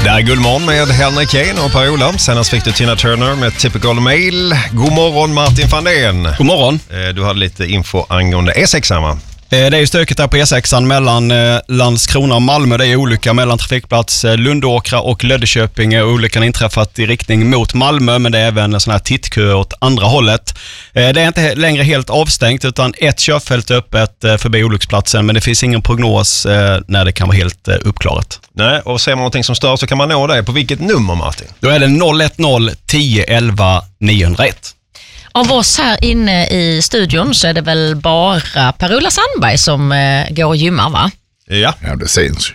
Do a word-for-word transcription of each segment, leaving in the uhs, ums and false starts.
Det är Guldmorgon med Henrik Kane och Per-Ola. Senast fick du Tina Turner med Typical Male. God morgon Martin van Den. God morgon. Du hade lite info angående E sex, va? Det är ju stöket där på E sexan mellan Landskrona och Malmö. Det är olycka mellan trafikplats Lundåkra och Löddeköping. Olyckan inträffat i riktning mot Malmö, men det är även en sån här tittkö åt andra hållet. Det är inte längre helt avstängt utan ett körfält är öppet förbi olycksplatsen, men det finns ingen prognos när det kan vara helt uppklarat. Nej, och ser man någonting som stör så kan man nå det. På vilket nummer, Martin? Då är det noll ett noll tio elva niohundraett. Av oss här inne i studion så är det väl bara Per-Ola Sandberg som eh, går och gymmar, va? Ja. Ja, det syns ju.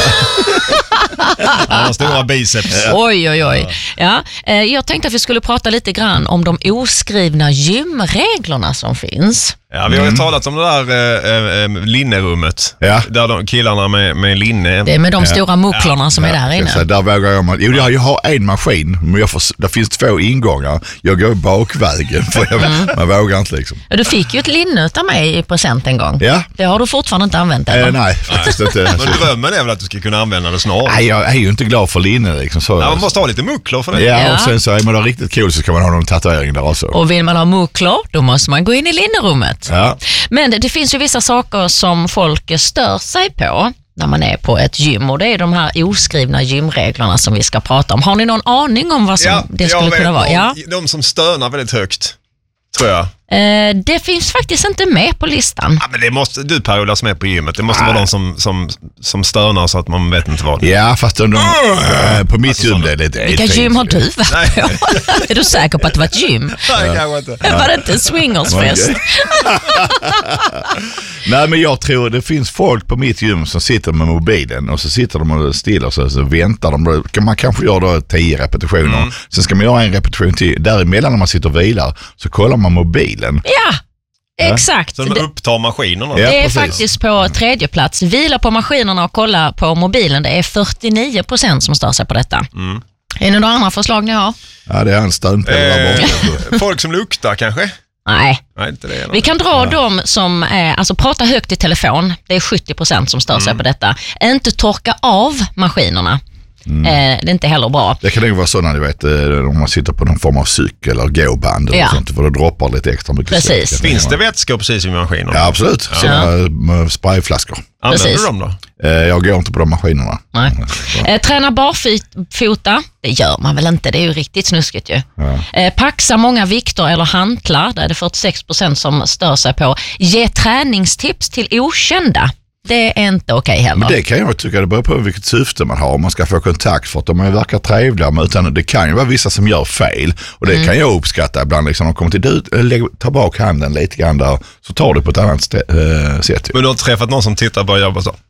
Han har stora biceps. Oj, oj, oj. Ja, eh, jag tänkte att vi skulle prata lite grann om de oskrivna gymreglerna som finns. Ja, vi har ju mm. talat om det där äh, äh, linnerummet. Ja. Där de killarna med, med linne. Det är med de ja. stora mucklarna ja. som ja. är där inne. Så där vågar jag. Jo, jag har en maskin, men jag får, där finns två ingångar. Jag går bakvägen, för jag, mm. man vågar inte liksom. Du fick ju ett linne utav mig i present en gång. Ja. Det har du fortfarande inte använt än. Äh, nej, faktiskt inte. Men drömmen är väl att du ska kunna använda det snart. Nej, jag är ju inte glad för linne liksom. Så ja, man måste ha lite mucklar för det. Ja, ja. och sen så är man då riktigt cool så kan man ha någon tatuering där också. Och vill man ha mucklar, då måste man gå in i linnerummet. Ja. Men det, det finns ju vissa saker som folk stör sig på när man är på ett gym, och det är de här oskrivna gymreglerna som vi ska prata om. Har ni någon aning om vad som ja, det skulle kunna vara? Ja, de som stönar väldigt högt, tror jag. Eh, det finns faktiskt inte med på listan. Ja, men det måste du, Per-Ola, som är på gymmet. Det måste ah. vara de som, som, som stönar så att man vet inte vad. Ja, fast de, de, uh, på mitt alltså, gym det är lite... Vilka gym har du varit på? Är du säker på att det var ett gym? Nej, kanske inte. Var det inte en swingersfest? Nej, men jag tror det finns folk på mitt gym som sitter med mobilen och så sitter de och stilla och så, så väntar de. Man kanske gör då tio repetitioner. Mm. Sen ska man göra en repetition till. Däremellan när man sitter och vilar så kollar man mobilen. Ja, exakt. Så de upptar maskinerna. Det ja, är precis. faktiskt på tredje plats. Vila på maskinerna och kolla på mobilen. Det är fyrtionio procent som stör sig på detta. Mm. Är det några andra förslag ni har? Ja, det är en stönpel där borta. Folk som luktar kanske? Nej. Nej, inte det. Vi kan dra ja. de som är, alltså prata högt i telefon. Det är sjuttio procent som stör sig mm. på detta. Inte torka av maskinerna. Mm. Eh, det är inte heller bra. Det kan ju vara så när du vet om man sitter på någon form av cykel eller gåband eller ja. sånt, för då droppar lite extra mycket. Precis. Finns det vätskor precis vid maskinen? Ja, absolut. Ja. Sådana sprayflaskor. Använder du dem då? Eh, jag går inte på de maskinerna. Nej. Eh, träna barfota, det gör man väl inte, det är ju riktigt snuskigt ju. Ja. Eh, paxa många vikter eller hantlar, där är det fyrtiosex procent som stör sig på. Ge träningstips till okända. Det är inte okej heller. Men det kan jag tycka, det beror på vilket syfte man har. Om man ska få kontakt för att de verkar trevliga, men utan det kan ju vara vissa som gör fel. Och det mm. kan jag uppskatta ibland. Liksom, de kommer till du, lägg, ta bak handen lite grann där, så tar du på ett annat stä- äh, sätt. Men du har inte träffat någon som tittar på och jobbar så?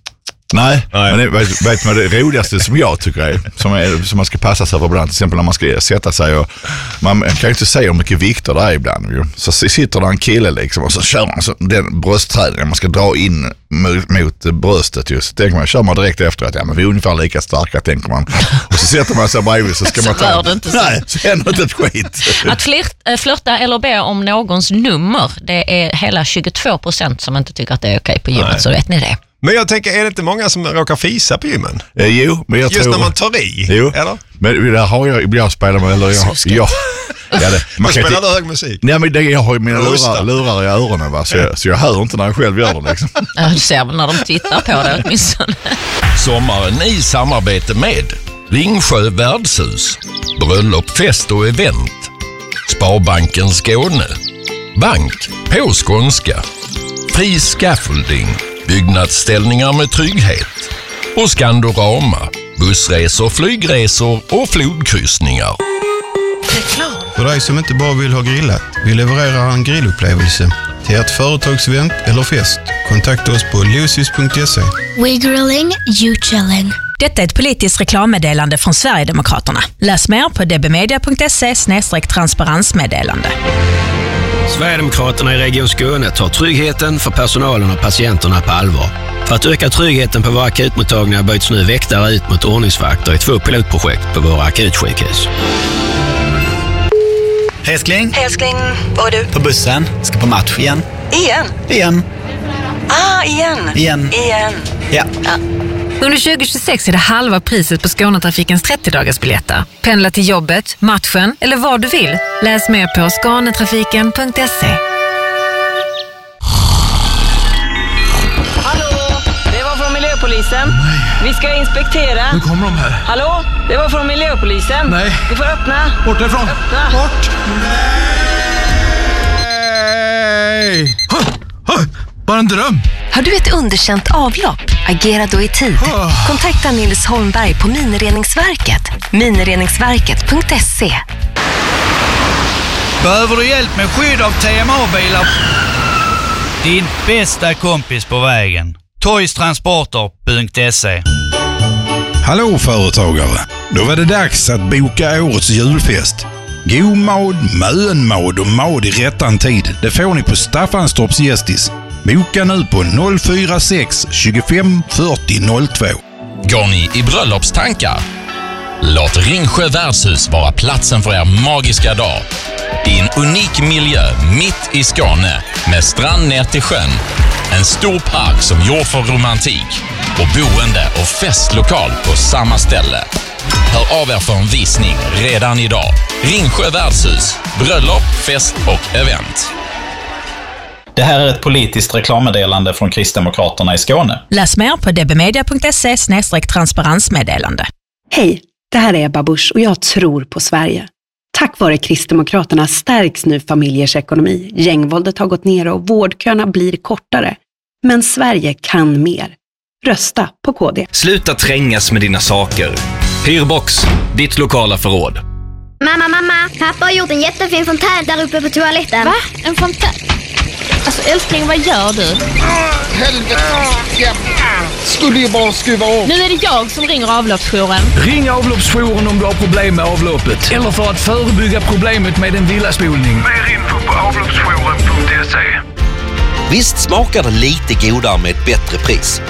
Nej, Nej. Men det, vet, vet man det roligaste som jag tycker är som, är, som man ska passa sig för ibland, till exempel när man ska sätta sig och man kan ju inte säga hur mycket vikter det är ibland ju. Så sitter där en kille liksom och så kör man så, den bröstträningen man ska dra in mot, mot bröstet just. Så tänker man, kör man direkt efter att ja, men vi är ungefär lika starka, tänker man. Och så sätter man sig bredvid så ska man ta... det inte så. Nej, så händer inte ett skit. Att flirt, äh, flirta eller be om någons nummer, det är hela tjugotvå procent som inte tycker att det är okej på gymmet. Nej. Så vet ni det. Men jag tänker, är det inte många som råkar fisa på gymmen? Eh, jo, men jag Just tror... när man tar i, jo. eller? Men där har jag, jag spelar med, eller jag... jag ja, det, man spelar inte, du hög musik? Nej, men det, jag har ju mina lurar, lurar i öronen, va? Så, jag, så jag hör inte när jag själv gör det liksom. Ja, du ser väl när de tittar på det åtminstone. Sommaren i samarbete med Ringsjö värdshus, bröllop, fest och event, Sparbanken Skåne, Bank på skånska, Fri Scaffolding, byggnadsställningar med trygghet och Skandorama, bussresor, flygresor och flodkryssningar. För dig som inte bara vill ha grillat, vi levererar en grillupplevelse till ert företagsevent eller fest. Kontakta oss på lucis punkt se. We grilling, you chilling. Detta är ett politiskt reklammeddelande från Sverigedemokraterna. Läs mer på dbmedia punkt se slash transparensmeddelande. Sverigedemokraterna i Region Skåne tar tryggheten för personalen och patienterna på allvar. För att öka tryggheten på våra akutmottagningar byts nu väktare ut mot ordningsvakter i två pilotprojekt på våra akutsjukhus. Älskling. Älskling, vad är du? På bussen. Ska på match igen. Igen? Igen. Ah, igen. Igen. Igen. Ja. ja. Under tjugo tjugosex är det halva priset på Skånetrafikens trettio-dagarsbiljetter. Pendla till jobbet, matchen eller vad du vill. Läs mer på skånetrafiken punkt se. Hallå, det var från miljöpolisen. Nej. Vi ska inspektera. Nu kommer de här. Hallå, det var från miljöpolisen. Nej. Du får öppna. Bort därifrån. Öppna. Bort. Nej. Bara en dröm. Har du ett underkänt avlopp? Agera då i tid. Kontakta Nils Holmberg på Minireningsverket. Minireningsverket punkt se. Behöver du hjälp med skydd av T M A-bilar? Din bästa kompis på vägen. Toys Transporter punkt se. Hallå företagare! Då var det dags att boka årets julfest. God mad, mönmad och mad i rättan tid. Det får ni på Staffanstorps Gästis. Boka nu på noll fyra sex tjugofem fyrtio noll två. Går ni i bröllopstankar? Låt Ringsjö värdshus vara platsen för er magiska dag. I en unik miljö mitt i Skåne med strand ner till sjön. En stor park som gjord för romantik och boende och festlokal på samma ställe. Hör av er för en visning redan idag. Ringsjö värdshus, bröllop, fest och event. Det här är ett politiskt reklammeddelande från Kristdemokraterna i Skåne. Läs mer på dbmedia punkt se snedstreck transparensmeddelande. Hej, det här är Ebba Busch och jag tror på Sverige. Tack vare Kristdemokraterna stärks nu familjers ekonomi. Gängvåldet har gått ner och vårdköerna blir kortare. Men Sverige kan mer. Rösta på K D. Sluta trängas med dina saker. Hyrbox, ditt lokala förråd. Mamma, mamma, pappa har gjort en jättefin fontän där uppe på toaletten. Va? En fontän? Alltså älskling, vad gör du? Ah, helvete. Ja. Skulle ju bara skruva av. Nu är det jag som ringer avloppsjouren. Ring avloppsjouren om du har problem med avloppet. Eller för att förebygga problemet med en villaspolning. Mer info på avloppsjouren punkt se. Visst smakar det lite godare med ett bättre pris.